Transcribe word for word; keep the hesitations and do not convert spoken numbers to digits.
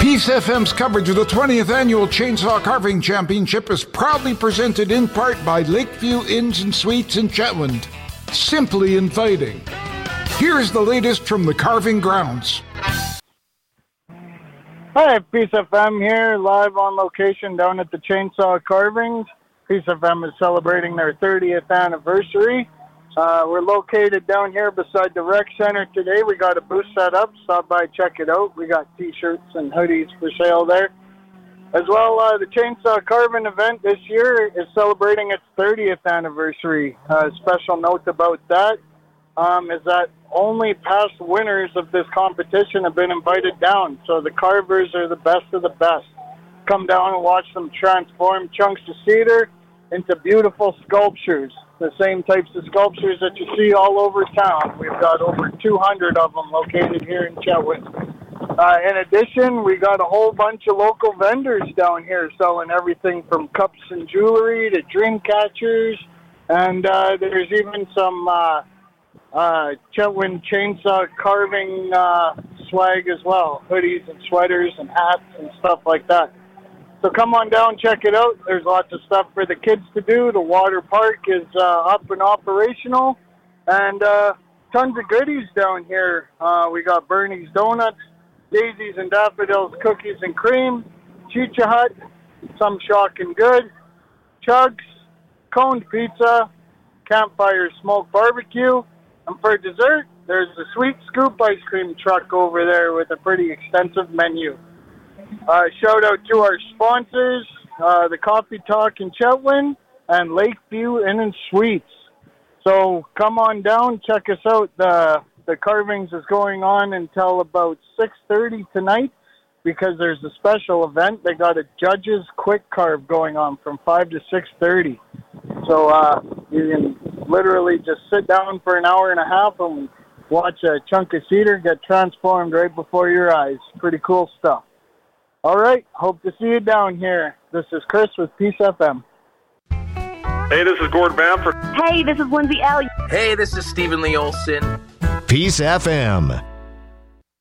Peace F M's coverage of the twentieth Annual Chainsaw Carving Championship is proudly presented in part by Lakeview Inns and Suites in Chetwynd. Simply inviting. Here's the latest from the carving grounds. Hi, Peace F M here, live on location down at the Chainsaw Carvings. Peace F M is celebrating their thirtieth anniversary. Uh, we're located down here beside the rec center today. We got a booth set up. Stop by, check it out. We got t-shirts and hoodies for sale there. As well, uh, the Chainsaw Carving event this year is celebrating its thirtieth anniversary. Uh, special note about that um, is that only past winners of this competition have been invited down. So the carvers are the best of the best. Come down and watch them transform chunks of cedar into beautiful sculptures. The same types of sculptures that you see all over town. We've got over two hundred of them located here in Chetwynd. Uh, in addition, we got a whole bunch of local vendors down here selling everything from cups and jewelry to dream catchers. And uh, there's even some uh, uh, Chetwynd chainsaw carving uh, swag as well. Hoodies and sweaters and hats and stuff like that. So come on down, check it out. There's lots of stuff for the kids to do. The water park is uh, up and operational. And uh, tons of goodies down here. Uh, we got Bernie's Donuts, Daisies and Daffodils Cookies and Cream, Chicha Hut, Some Shocking Good, Chugs, Coned Pizza, Campfire Smoked Barbecue. And for dessert, there's the Sweet Scoop ice cream truck over there with a pretty extensive menu. Uh, shout out to our sponsors, uh, the Coffee Talk in Chetwynd and Lakeview Inn and Suites. So come on down, check us out. The the carvings is going on until about six thirty tonight because there's a special event. They got a judge's quick carve going on from five to six thirty. So uh, you can literally just sit down for an hour and a half and watch a chunk of cedar get transformed right before your eyes. Pretty cool stuff. All right, hope to see you down here. This is Chris with Peace F M. Hey, this is Gord Bamford. Hey, this is Lindsay L. Hey, this is Stephen Lee Olson. Peace F M.